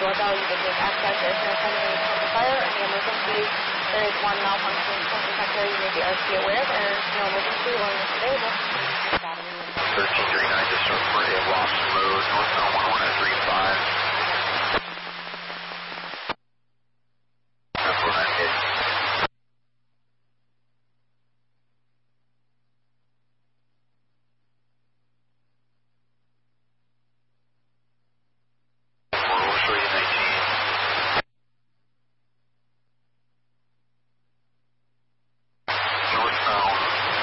doorbell, you would take access. There's no pending from fire or any emergency. There is one malfunction detector you may be RC aware. There is no emergency or emergency available. 1339 to start for a lost mode, northbound 11035. That's where that hit. We'll show you 19. Northbound.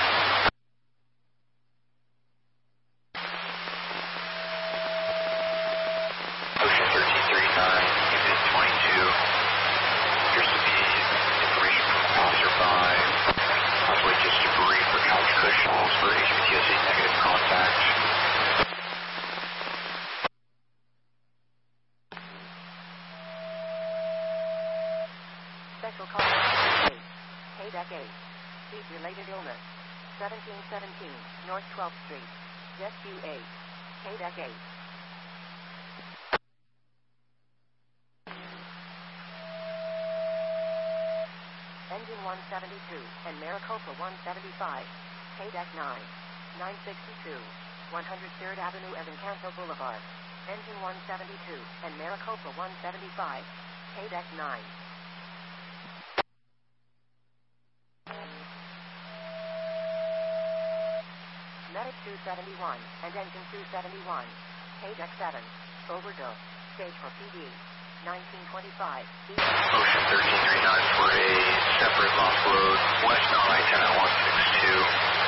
Ocean 1339, unit 22. Appears to be information from a passerby. Possibly just debris for couch cushions for HPTSA negative contact. Special call 8. KDEC 8. Heat-related illness. 1717 North 12th Street. Rescue 8. KDEC 8. Engine 172 and Maricopa 175. KDEC 9. 962. 103rd Avenue Evancanto Boulevard. Engine 172 and Maricopa 175. KDEC 9. Medic 271 and Engine 271. KDEC 7. Overdose. Stage for PD. 1925. Ocean 1339 for a separate lost load, westbound I-10 at 162.